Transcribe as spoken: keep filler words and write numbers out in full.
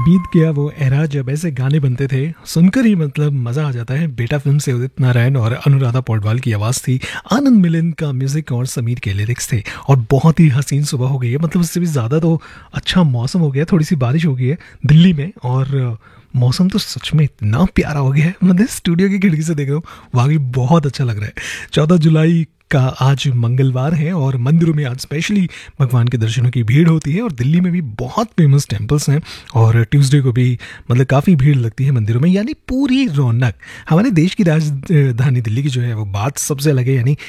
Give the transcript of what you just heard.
बीत गया वो एरा जब ऐसे गाने बनते थे, सुनकर ही मतलब मज़ा आ जाता है। बेटा फ़िल्म से उदित नारायण और अनुराधा पौडवाल की आवाज़ थी, आनंद मिलिंद का म्यूज़िक और समीर के लिरिक्स थे। और बहुत ही हसीन सुबह हो गई है, मतलब उससे भी ज़्यादा तो अच्छा मौसम हो गया है, थोड़ी-सी बारिश हो गई है दिल्ली में और मौसम तो सच में इतना प्यारा हो गया है, मतलब स्टूडियो की खिड़की से देख रहा हूँ, वाक़ई बहुत अच्छा लग रहा है। चौदह जुलाई का आज मंगलवार है और मंदिरों में आज स्पेशली भगवान के दर्शनों की भीड़ होती है और दिल्ली में भी बहुत फेमस टेम्पल्स हैं और ट्यूसडे को भी मतलब काफ़ी भीड़ लगती है मंदिरों में, यानी पूरी रौनक। हमारे देश की राजधानी दिल्ली की जो है वो बात सबसे अलग है, यानी